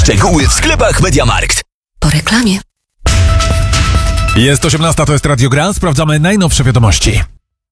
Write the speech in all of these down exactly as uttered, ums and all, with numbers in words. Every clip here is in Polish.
Szczegóły w sklepach MediaMarkt. Po reklamie. Jest osiemnasta, to jest Radio Grand. Sprawdzamy najnowsze wiadomości.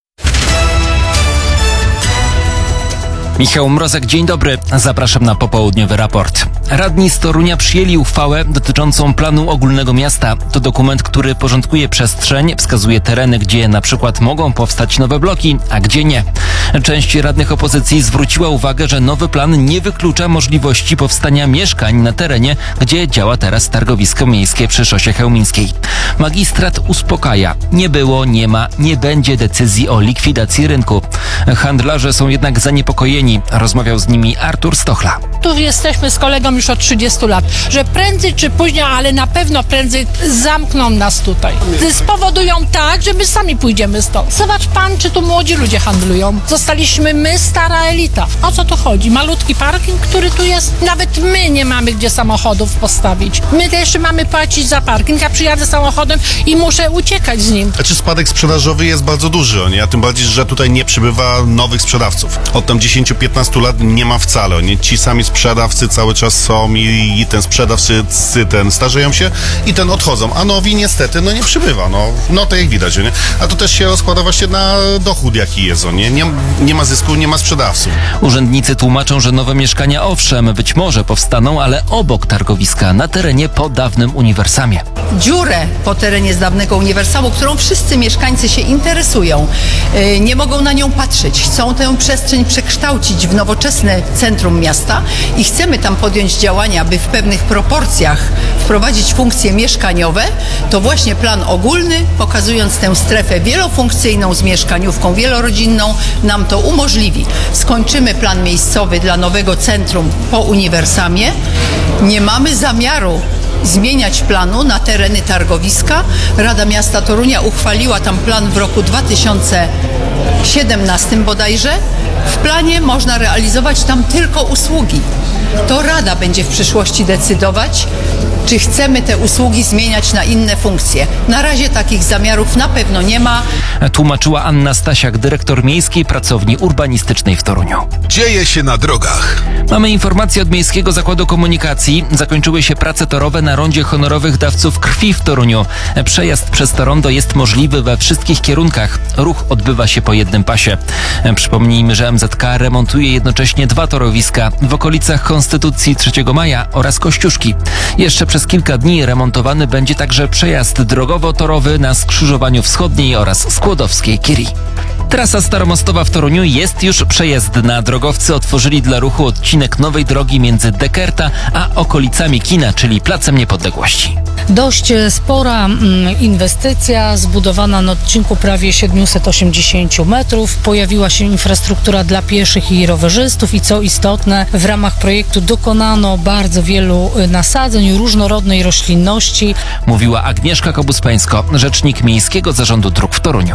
Michał Mrozek, dzień dobry. Zapraszam na popołudniowy raport. Radni z Torunia przyjęli uchwałę dotyczącą planu ogólnego miasta. To dokument, który porządkuje przestrzeń, wskazuje tereny, gdzie na przykład mogą powstać nowe bloki, a gdzie nie. Część radnych opozycji zwróciła uwagę, że nowy plan nie wyklucza możliwości powstania mieszkań na terenie, gdzie działa teraz targowisko miejskie przy Szosie Chełmińskiej. Magistrat uspokaja. Nie było, nie ma, nie będzie decyzji o likwidacji rynku. Handlarze są jednak zaniepokojeni. Rozmawiał z nimi Artur Stochla. Tu jesteśmy z kolegą już od trzydziestu lat, że prędzej czy później, ale na pewno prędzej zamkną nas tutaj. Spowodują tak, że my sami pójdziemy stąd. Zobacz pan, czy tu młodzi ludzie handlują. Zostaliśmy my, stara elita. O co tu chodzi? Malutki parking, który tu jest? Nawet my nie mamy gdzie samochodów postawić. My też jeszcze mamy płacić za parking. Ja przyjadę samochodem i muszę uciekać z nim. Znaczy spadek sprzedażowy jest bardzo duży, nie? A tym bardziej, że tutaj nie przybywa nowych sprzedawców. Od tam dziesięć do piętnastu lat nie ma wcale, nie? Ci sami sprzedawcy cały czas są i, i ten sprzedawcy ten starzeją się i ten odchodzą, a nowi niestety no nie przybywa, no, no to jak widać, nie? A to też się rozkłada właśnie na dochód jaki jest, nie? Nie, nie ma zysku, nie ma sprzedawców. Urzędnicy tłumaczą, że nowe mieszkania owszem być może powstaną, ale obok targowiska na terenie po dawnym uniwersamie. Dziurę po terenie z dawnego uniwersamu, którą wszyscy mieszkańcy się interesują, yy, nie mogą na nią patrzeć, chcą tę przestrzeń przekształcić w nowoczesne centrum miasta i chcemy tam podjąć działania, by w pewnych proporcjach wprowadzić funkcje mieszkaniowe, to właśnie plan ogólny, pokazując tę strefę wielofunkcyjną z mieszkaniówką wielorodzinną, nam to umożliwi. Skończymy plan miejscowy dla nowego centrum po uniwersamie. Nie mamy zamiaru zmieniać planu na tereny targowiska. Rada Miasta Torunia uchwaliła tam plan w roku dwa tysiące siedemnastym bodajże. W planie można realizować tam tylko usługi. To Rada będzie w przyszłości decydować, czy chcemy te usługi zmieniać na inne funkcje. Na razie takich zamiarów na pewno nie ma. Tłumaczyła Anna Stasiak, dyrektor Miejskiej Pracowni Urbanistycznej w Toruniu. Dzieje się na drogach. Mamy informację od Miejskiego Zakładu Komunikacji. Zakończyły się prace torowe na rondzie honorowych dawców krwi w Toruniu. Przejazd przez to rondo jest możliwy we wszystkich kierunkach. Ruch odbywa się po jednym pasie. Przypomnijmy, że M Z K remontuje jednocześnie dwa torowiska w okolicach Konstytucji trzeciego maja oraz Kościuszki. Jeszcze przez kilka dni remontowany będzie także przejazd drogowo-torowy na skrzyżowaniu wschodniej oraz Skłodowskiej Kiri. Trasa staromostowa w Toruniu jest już przejezdna. Drogowcy otworzyli dla ruchu odcinek nowej drogi między Dekerta a okolicami kina, czyli Placem Niepodległości. Dość spora inwestycja, zbudowana na odcinku prawie siedemset osiemdziesiąt metrów. Pojawiła się infrastruktura dla pieszych i rowerzystów i co istotne, w ramach projektu dokonano bardzo wielu nasadzeń różnorodnej roślinności. Mówiła Agnieszka Kobuspańsko, rzecznik Miejskiego Zarządu Dróg w Toruniu.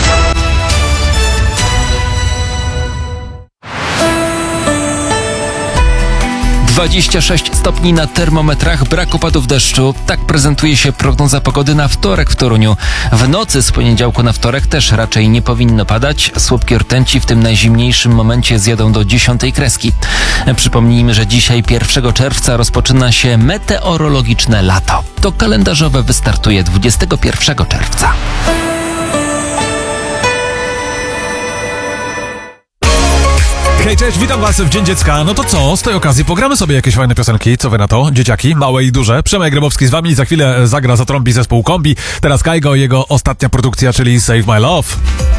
dwadzieścia sześć stopni na termometrach, brak opadów deszczu. Tak prezentuje się prognoza pogody na wtorek w Toruniu. W nocy z poniedziałku na wtorek też raczej nie powinno padać. Słupki rtęci w tym najzimniejszym momencie zjadą do dziesiątej kreski. Przypomnijmy, że dzisiaj pierwszego czerwca rozpoczyna się meteorologiczne lato. To kalendarzowe wystartuje dwudziestego pierwszego czerwca. Hej, cześć, witam was w Dzień Dziecka. No to co, z tej okazji pogramy sobie jakieś fajne piosenki. Co wy na to? Dzieciaki, małe i duże. Przemek Grabowski z wami, za chwilę zagra, zatrąbi zespół Kombi. Teraz Kajgo, jego ostatnia produkcja, czyli Save My Love.